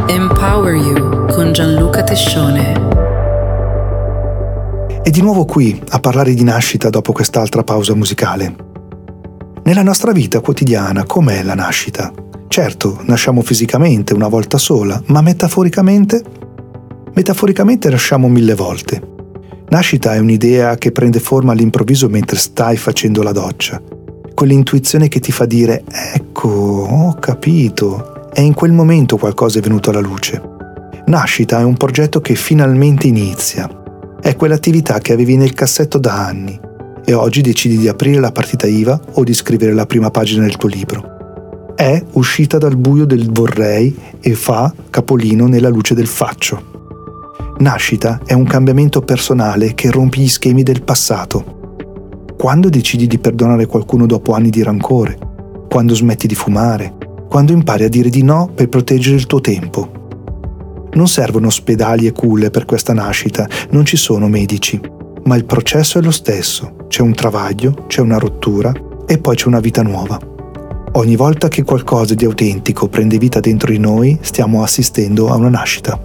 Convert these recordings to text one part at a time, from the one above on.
Empower You con Gianluca Tescione. E di nuovo qui a parlare di nascita dopo quest'altra pausa musicale. Nella nostra vita quotidiana, com'è la nascita? Certo, nasciamo fisicamente una volta sola, ma metaforicamente? Metaforicamente nasciamo 1000 volte. Nascita è un'idea che prende forma all'improvviso mentre stai facendo la doccia. Quell'intuizione che ti fa dire, ecco, ho capito, è in quel momento qualcosa è venuto alla luce. Nascita è un progetto che finalmente inizia. È quell'attività che avevi nel cassetto da anni e oggi decidi di aprire la partita IVA o di scrivere la prima pagina del tuo libro. È uscita dal buio del vorrei e fa capolino nella luce del faccio. Nascita è un cambiamento personale che rompe gli schemi del passato. Quando decidi di perdonare qualcuno dopo anni di rancore, quando smetti di fumare, quando impari a dire di no per proteggere il tuo tempo. Non servono ospedali e culle per questa nascita, non ci sono medici, ma il processo è lo stesso. C'è un travaglio, c'è una rottura e poi c'è una vita nuova. Ogni volta che qualcosa di autentico prende vita dentro di noi, stiamo assistendo a una nascita.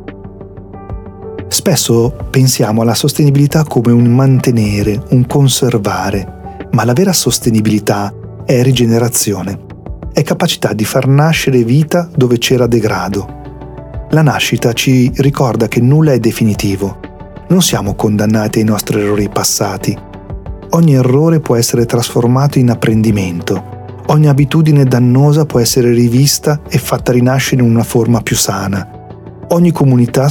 Spesso pensiamo alla sostenibilità come un mantenere, un conservare, ma la vera sostenibilità è rigenerazione, è capacità di far nascere vita dove c'era degrado. La nascita ci ricorda che nulla è definitivo, non siamo condannati ai nostri errori passati. Ogni errore può essere trasformato in apprendimento, ogni abitudine dannosa può essere rivista e fatta rinascere in una forma più sana, ogni comunità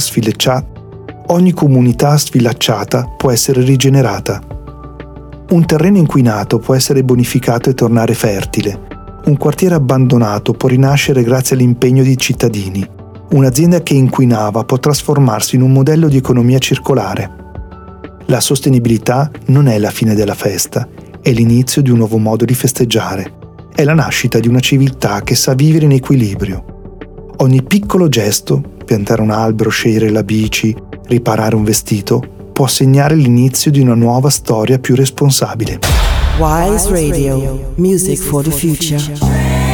sfilacciata può essere rigenerata. Un terreno inquinato può essere bonificato e tornare fertile. Un quartiere abbandonato può rinascere grazie all'impegno di cittadini. Un'azienda che inquinava può trasformarsi in un modello di economia circolare. La sostenibilità non è la fine della festa, è l'inizio di un nuovo modo di festeggiare. È la nascita di una civiltà che sa vivere in equilibrio. Ogni piccolo gesto, piantare un albero, scegliere la bici, riparare un vestito, può segnare l'inizio di una nuova storia più responsabile. Wise Radio, music for the future.